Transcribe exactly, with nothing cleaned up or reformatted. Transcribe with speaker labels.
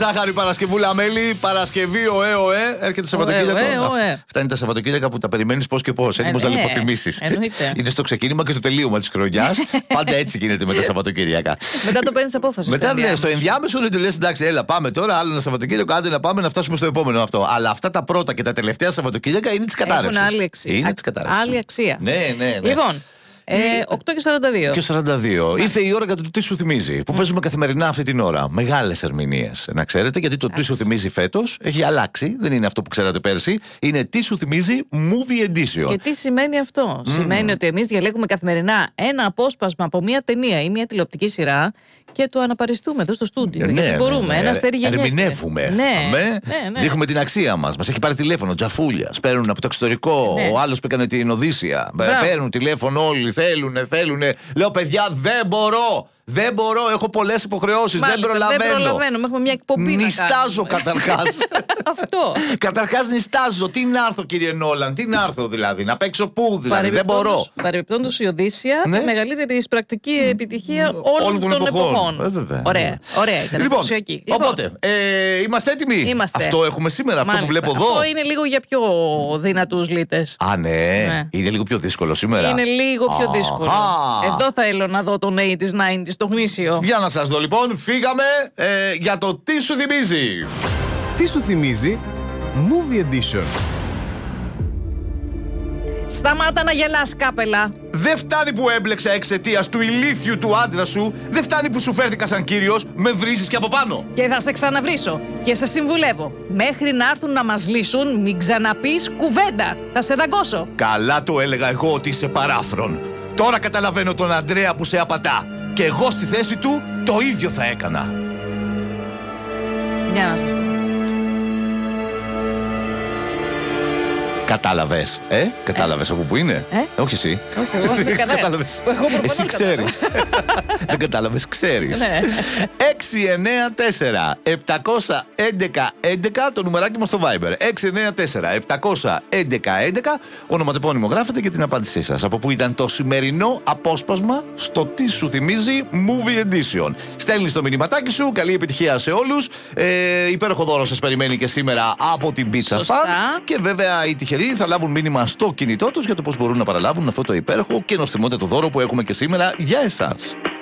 Speaker 1: Ζάχαρη Παρασκευούλα μέλη, Παρασκευή ΟΕ ΟΕ, έρχεται Σαββατοκύριακο.
Speaker 2: Ωε, ωε.
Speaker 1: Αυτά είναι τα Σαββατοκύριακα που τα περιμένεις πώς και πώς. Έτοιμος
Speaker 2: Ε,
Speaker 1: να
Speaker 2: ναι,
Speaker 1: λιποθυμήσεις.
Speaker 2: εννοείται.
Speaker 1: Είναι στο ξεκίνημα και στο τελείωμα της χρονιάς. Πάντα έτσι γίνεται με τα Σαββατοκύριακα.
Speaker 2: Μετά το παίρνεις απόφαση.
Speaker 1: Μετά
Speaker 2: στο
Speaker 1: ναι,
Speaker 2: ενδιάμεσο.
Speaker 1: στο ενδιάμεσο είναι ότι λες εντάξει, έλα πάμε τώρα, άλλο ένα Σαββατοκύριακο, άντε να πάμε να φτάσουμε στο επόμενο αυτό. Αλλά αυτά τα πρώτα και τα τελευταία Σαββατοκύριακα είναι της κατάρρευσης.
Speaker 2: Έχουν άλλη αξία.
Speaker 1: Είναι της κατάρρευσης.
Speaker 2: Άλλη αξία.
Speaker 1: Ναι, ναι, ναι.
Speaker 2: Λοιπόν, ε, οκτώ και σαράντα δύο.
Speaker 1: Και σαράντα δύο. Ήρθε η ώρα για το τι σου θυμίζει. Που παίζουμε καθημερινά αυτή την ώρα. Μεγάλες ερμηνείες. Να ξέρετε, γιατί το τι σου θυμίζει φέτος έχει αλλάξει. Δεν είναι αυτό που ξέρατε πέρσι. Είναι τι σου θυμίζει Movie Edition.
Speaker 2: Και τι σημαίνει αυτό? Σημαίνει ότι εμείς διαλέγουμε καθημερινά ένα απόσπασμα από μια ταινία ή μια τηλεοπτική σειρά και το αναπαριστούμε εδώ στο στούντιο.
Speaker 1: Ναι,
Speaker 2: γιατί
Speaker 1: ναι,
Speaker 2: μπορούμε.
Speaker 1: ναι, ναι.
Speaker 2: Ένα αστέρι γεννιέται.
Speaker 1: Ερμηνεύουμε.
Speaker 2: Ναι,
Speaker 1: Αμέ.
Speaker 2: ναι, ναι.
Speaker 1: Δείχνουμε την αξία μας. Μας έχει πάρει τηλέφωνο. Τζαφούλια. Παίρνουν από το εξωτερικό.
Speaker 2: Ναι.
Speaker 1: Ο άλλος που έκανε την Οδύσσια.
Speaker 2: Μπράβο.
Speaker 1: Παίρνουν τηλέφωνο όλοι. Θέλουνε, θέλουνε. Λέω παιδιά, δεν μπορώ. Δεν μπορώ, έχω πολλές υποχρεώσεις. Δεν
Speaker 2: Μάλιστα,
Speaker 1: προλαβαίνω.
Speaker 2: Δεν προλαβαίνω. Έχουμε μια εκπομπή. να
Speaker 1: Νιστάζω
Speaker 2: κάνουμε.
Speaker 1: καταρχάς.
Speaker 2: Αυτό.
Speaker 1: Καταρχάς νιστάζω. Τι να έρθω, κύριε Νόλαν, τι να έρθω δηλαδή. Να παίξω πού δηλαδή. Δεν μπορώ.
Speaker 2: Παρεμπιπτόντως η Οδύσσια,
Speaker 1: Ναι.
Speaker 2: η μεγαλύτερη εισπρακτική επιτυχία όλων των,
Speaker 1: εποχών.
Speaker 2: εποχών.
Speaker 1: Ε, βέβαια.
Speaker 2: Ωραία, ωραία ήταν.
Speaker 1: Λοιπόν,
Speaker 2: εντυπωσιακή.
Speaker 1: οπότε, ε, είμαστε έτοιμοι.
Speaker 2: Είμαστε.
Speaker 1: Αυτό έχουμε σήμερα, αυτό
Speaker 2: Μάλιστα.
Speaker 1: που βλέπω εδώ.
Speaker 2: Αυτό είναι λίγο για πιο δυνατούς λίτες.
Speaker 1: Α, ναι.
Speaker 2: Ναι.
Speaker 1: Είναι λίγο πιο δύσκολο σήμερα.
Speaker 2: Είναι λίγο πιο
Speaker 1: Α,
Speaker 2: δύσκολο.
Speaker 1: α.
Speaker 2: Εδώ θέλω να δω τον ογδόντα, ενενήντα, το γνήσιο.
Speaker 1: Για να σας δω λοιπόν, φύγαμε ε, για το τι σου θυμίζει.
Speaker 3: Τι σου θυμίζει Movie Edition.
Speaker 2: Σταμάτα να γελάς, κάπελα.
Speaker 1: Δεν φτάνει που έμπλεξα εξαιτίας του ηλίθιου του άντρα σου. Δεν φτάνει που σου φέρθηκα σαν κύριος. Με βρίζεις και από πάνω.
Speaker 2: Και θα σε ξαναβρίσω. Και σε συμβουλεύω. Μέχρι να έρθουν να μας λύσουν, μην ξαναπείς κουβέντα. Θα σε δαγκώσω.
Speaker 1: Καλά το έλεγα εγώ ότι είσαι παράφρον. Τώρα καταλαβαίνω τον Αντρέα που σε απατά. Και εγώ στη θέση του το ίδιο θα έκανα.
Speaker 2: Για να σας το.
Speaker 1: Κατάλαβες, ε? Κατάλαβες από πού είναι?
Speaker 2: Ε?
Speaker 1: Όχι εσύ.
Speaker 2: Όχι, εγώ
Speaker 1: Εσύ
Speaker 2: δεν κατάλαβα.
Speaker 1: κατάλαβες.
Speaker 2: Εγώ προφανώς
Speaker 1: Εσύ ξέρεις. Δεν κατάλαβες, ξέρεις.
Speaker 2: Ναι.
Speaker 1: έξι εννέα τέσσερα επτακόσια έντεκα έντεκα το νουμεράκι μας στο Viber. έξι εννέα τέσσερα επτακόσια έντεκα έντεκα ονοματεπώνυμο γράφετε και την απάντησή σας. Από πού ήταν το σημερινό απόσπασμα στο τι σου θυμίζει Movie Edition. Στέλνεις το μηνυματάκι σου, καλή επιτυχία σε όλους. Ε, υπέροχο δώρο σας περιμένει και σήμερα από την Pizza
Speaker 2: Σωστά.
Speaker 1: Fan. Και βέβαια οι τυχεροί θα λάβουν μήνυμα στο κινητό τους για το πώς μπορούν να παραλάβουν αυτό το υπέροχο και νοστιμότερο δώρο που έχουμε και σήμερα για εσάς.